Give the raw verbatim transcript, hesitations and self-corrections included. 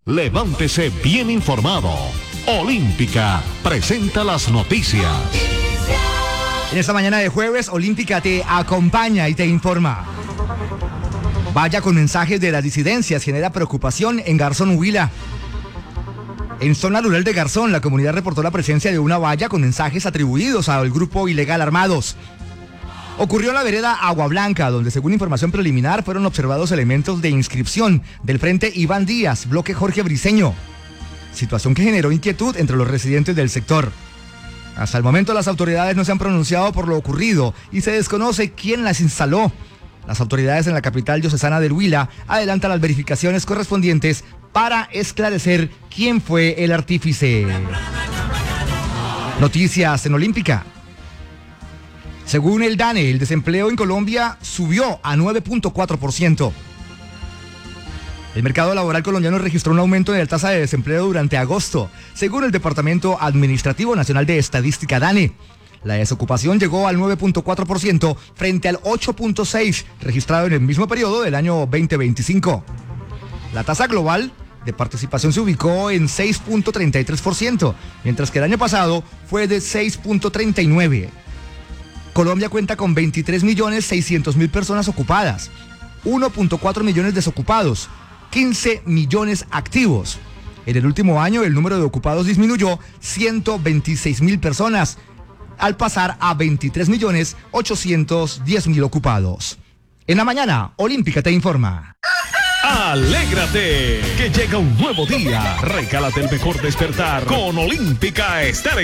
Levántese bien informado. Olímpica presenta las noticias. En esta mañana de jueves, Olímpica te acompaña y te informa. Valla con mensajes de las disidencias genera preocupación en Garzón, Huila. En zona rural de Garzón, la comunidad reportó la presencia de una valla con mensajes atribuidos al grupo ilegal Armados. Ocurrió en la vereda Agua Blanca, donde según información preliminar fueron observados elementos de inscripción del Frente Iván Díaz, bloque Jorge Briceño. Situación que generó inquietud entre los residentes del sector. Hasta el momento las autoridades no se han pronunciado por lo ocurrido y se desconoce quién las instaló. Las autoridades en la capital diocesana del Huila adelantan las verificaciones correspondientes para esclarecer quién fue el artífice. Noticias en Olímpica. Según el DANE, el desempleo en Colombia subió a nueve punto cuatro por ciento. El mercado laboral colombiano registró un aumento en la tasa de desempleo durante agosto, según el Departamento Administrativo Nacional de Estadística DANE. La desocupación llegó al nueve punto cuatro por ciento frente al ocho punto seis por ciento registrado en el mismo periodo del año veinte veinticinco. La tasa global de participación se ubicó en seis punto treinta y tres por ciento, mientras que el año pasado fue de seis punto treinta y nueve por ciento. Colombia cuenta con veintitrés millones seiscientos mil personas ocupadas, uno punto cuatro millones desocupados, quince millones activos. En el último año el número de ocupados disminuyó ciento veintiséis mil personas, al pasar a veintitrés millones ochocientos diez mil ocupados. En la mañana, Olímpica te informa. Alégrate, que llega un nuevo día. Regálate el mejor despertar con Olímpica Estéreo.